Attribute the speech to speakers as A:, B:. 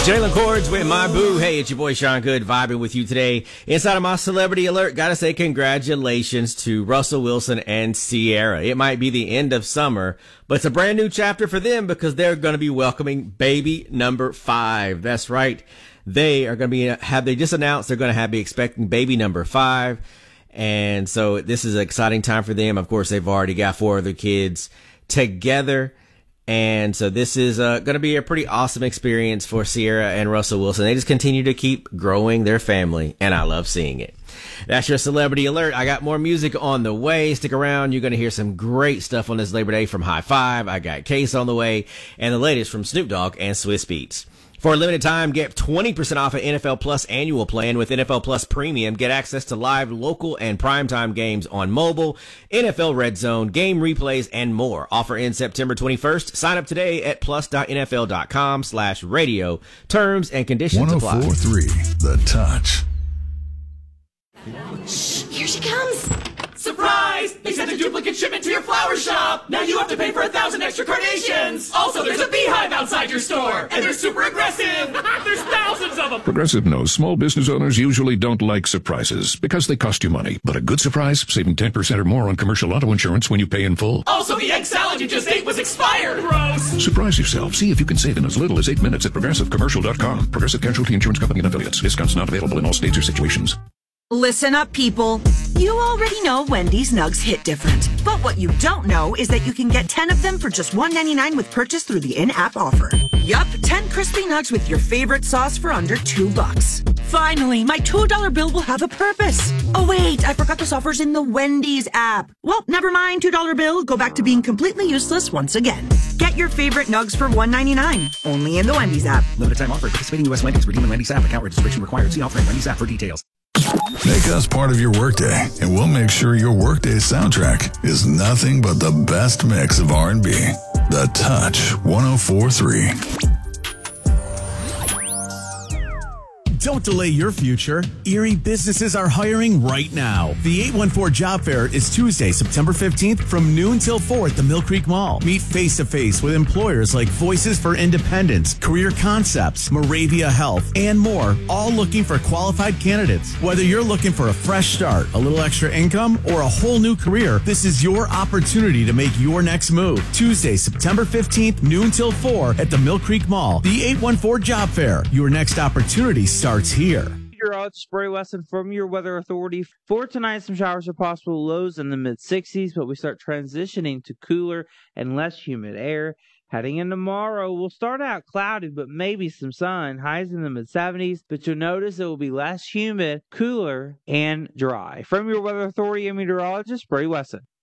A: Jalen Cords with My Boo. Hey, it's your boy Sean Good vibing with you today. Inside of my celebrity alert, gotta say congratulations to Russell Wilson and Ciara. It might be the end of summer, but it's a brand new chapter for them because they're going to be welcoming baby number 5. That's right. They are going to they just announced they're going to be expecting baby number 5. And so this is an exciting time for them. Of course, they've already got 4 other kids together. And so this is going to be a pretty awesome experience for Ciara and Russell Wilson. They just continue to keep growing their family, and I love seeing it. That's your celebrity alert. I got more music on the way. Stick around. You're going to hear some great stuff on this Labor Day from High Five. I got Case on the way, and the latest from Snoop Dogg and Swizz Beatz. For a limited time, get 20% off an NFL Plus annual plan with NFL Plus Premium. Get access to live, local, and primetime games on mobile, NFL Red Zone, game replays, and more. Offer ends September 21st. Sign up today at plus.nfl.com/radio. Terms and conditions apply.
B: 104.3 The Touch.
C: Shh, here she comes.
D: Surprise! They sent a duplicate shipment to your flower shop! Now you have to pay for 1,000 extra carnations! Also, there's a beehive outside your store! And they're super aggressive! There's thousands of them!
B: Progressive knows small business owners usually don't like surprises because they cost you money. But a good surprise, saving 10% or more on commercial auto insurance when you pay in full.
D: Also, the egg salad you just ate was expired! Gross!
B: Surprise yourself. See if you can save in as little as 8 minutes at progressivecommercial.com. Progressive Casualty Insurance Company and affiliates. Discounts not available in all states or situations.
C: Listen up, people. You already know Wendy's Nugs hit different. But what you don't know is that you can get 10 of them for just $1.99 with purchase through the in-app offer. Yup, 10 crispy nugs with your favorite sauce for under $2. Finally, my $2 bill will have a purpose. Oh wait, I forgot this offer's in the Wendy's app. Well, never mind, $2 bill. Go back to being completely useless once again. Get your favorite nugs for $1.99. Only in the Wendy's app.
E: Limited time offer. Participating U.S. Wendy's. Redeeming Wendy's app. Account registration required. See offer in Wendy's app for details.
B: Make us part of your workday, and we'll make sure your workday soundtrack is nothing but the best mix of R&B. The Touch 104.3.
F: Don't delay your future. Erie businesses are hiring right now. The 814 Job Fair is Tuesday, September 15th from noon till 4 at the Mill Creek Mall. Meet face-to-face with employers like Voices for Independence, Career Concepts, Moravia Health, and more, all looking for qualified candidates. Whether you're looking for a fresh start, a little extra income, or a whole new career, this is your opportunity to make your next move. Tuesday, September 15th, noon till 4 at the Mill Creek Mall. The 814 Job Fair. Your next opportunity starts here.
G: It's Spray Weston from your Weather Authority. For tonight, some showers are possible, lows in the mid-60s, but we start transitioning to cooler and less humid air. Heading in tomorrow, we'll start out cloudy, but maybe some sun. Highs in the mid-70s, but you'll notice it will be less humid, cooler, and dry. From your Weather Authority and meteorologist, Spray Weston.